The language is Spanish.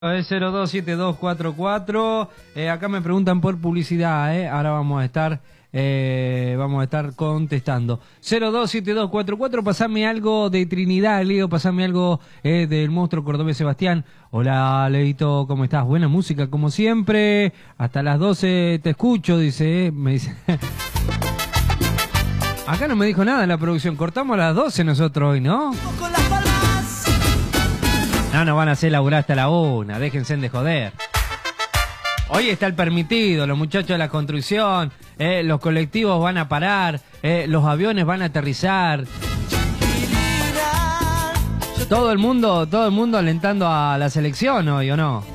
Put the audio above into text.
Es 027244. Acá me preguntan por publicidad, ahora vamos a estar contestando. 027244, pasame algo de Trinidad, Leo, pasame algo del monstruo cordobés Sebastián. Hola, Leito, ¿cómo estás? Buena música, como siempre. Hasta las 12 te escucho, dice, me dice. Acá no me dijo nada en la producción, cortamos a las 12 nosotros hoy, ¿no? No, nos van a hacer laburar hasta la 1, déjense de joder. Hoy está el permitido, los muchachos de la construcción, los colectivos van a parar, los aviones van a aterrizar. Todo el mundo alentando a la selección hoy, ¿o no?